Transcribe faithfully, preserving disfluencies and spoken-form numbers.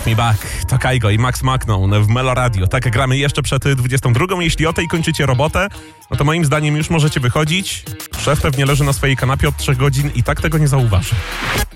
Me Back, to Kaigo i Max Macnon w Melo Radio. Tak, gramy jeszcze przed dwudziestą drugą. Jeśli o tej kończycie robotę, no to moim zdaniem już możecie wychodzić. Szef pewnie leży na swojej kanapie od trzech godzin i tak tego nie zauważy.